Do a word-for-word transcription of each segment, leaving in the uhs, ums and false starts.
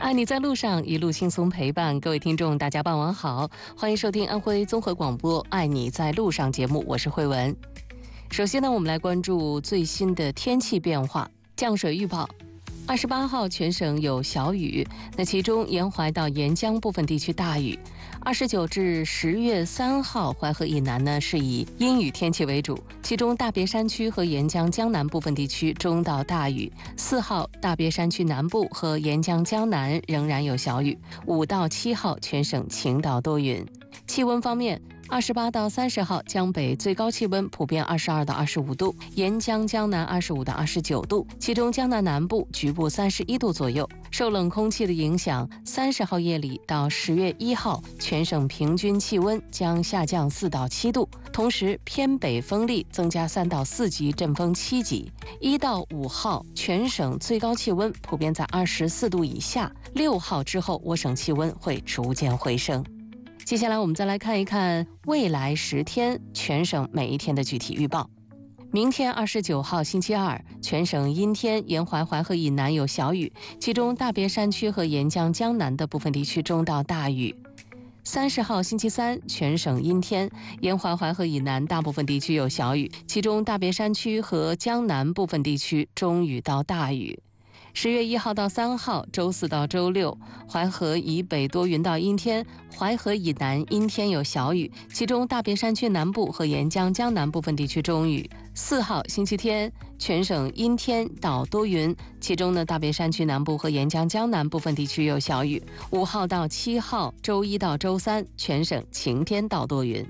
爱你在路上，一路轻松陪伴。各位听众大家傍晚好，欢迎收听安徽综合广播爱你在路上节目，我是慧文。首先呢，我们来关注最新的天气变化。降水预报，二十八号全省有小雨，那其中沿淮到沿江部分地区大雨。二十九至十月三号，淮河以南呢是以阴雨天气为主，其中大别山区和沿江江南部分地区中到大雨。四号大别山区南部和沿江江南仍然有小雨。五到七号全省晴到多云。气温方面，二十八到三十号江北最高气温普遍二十二到二十五度，沿江江南二十五到二十九度，其中江南南部局部三十一度左右。受冷空气的影响，三十号夜里到十月一号，全省平均气温将下降四到七度，同时偏北风力增加三到四级，阵风七级。一到五号，全省最高气温普遍在二十四度以下，六号之后，我省气温会逐渐回升。接下来我们再来看一看未来十天全省每一天的具体预报。明天二十九号星期二，全省阴天，沿淮淮河以南有小雨，其中大别山区和沿江江南的部分地区中到大雨。三十号星期三，全省阴天，沿淮淮河以南大部分地区有小雨，其中大别山区和江南部分地区中雨到大雨。十月一号到三号，周四到周六，淮河以北多云到阴天，淮河以南阴天有小雨，其中大别山区南部和沿江江南部分地区中雨。四号星期天，全省阴天到多云，其中呢大别山区南部和沿江江南部分地区有小雨。五号到七号，周一到周三，全省晴天到多云。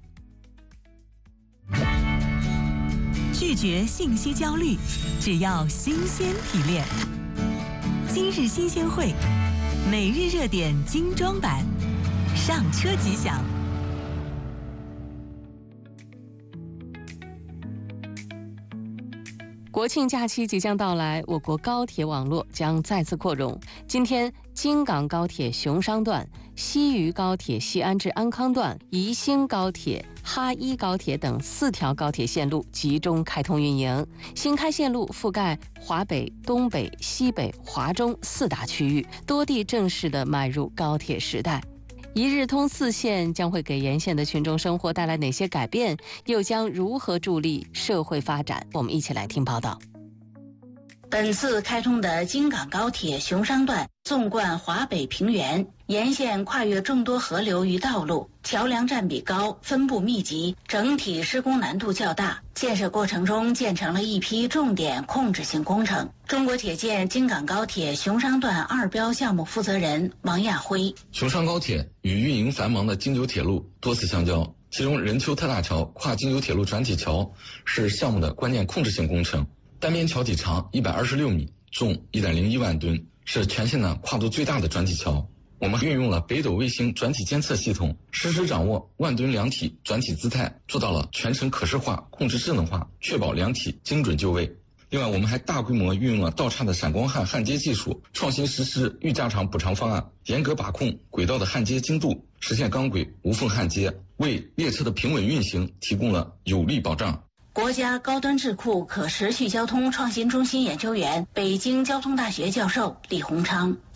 拒绝信息焦虑，只要新鲜提炼。今日新鲜会，每日热点精装版，上车即享。 国庆假期即将到来，我国高铁网络将再次扩容。今天，京港高铁熊商段、西渝高铁西安至安康段、宜兴高铁、哈一高铁等四条高铁线路集中开通运营。新开线路覆盖华北、东北、西北、华中四大区域，多地正式的迈入高铁时代。一日通四线将会给沿线的群众生活带来哪些改变？又将如何助力社会发展？我们一起来听报道。 本次开通的京港高铁熊商段纵贯华北平原，沿线跨越众多河流与道路，桥梁占比高，分布密集，整体施工难度较大。建设过程中建成了一批重点控制性工程。中国铁建京港高铁熊商段二标项目负责人王亚辉： 熊商高铁与运营繁忙的京九铁路多次相交，其中任丘特大桥跨京九铁路转体桥是项目的关键控制性工程。单边桥体长一百二十六米，重一点零一万吨，是全线呢跨度最大的转体桥。我们运用了北斗卫星转体监测系统，实时掌握万吨梁体转体姿态，做到了全程可视化、控制智能化，确保梁体精准就位。另外，我们还大规模运用了道岔的闪光焊焊接技术，创新实施预加长补偿方案，严格把控轨道的焊接精度，实现钢轨无缝焊接，为列车的平稳运行提供了有力保障。 国家高端智库可持续交通创新中心研究员、北京交通大学教授李洪昌：